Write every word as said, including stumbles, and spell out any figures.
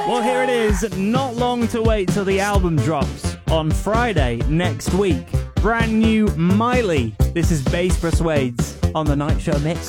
Well, here it is. Not long to wait till the album drops on Friday next week. Brand new Miley. This is Bass Persuades on the Night Show Mix.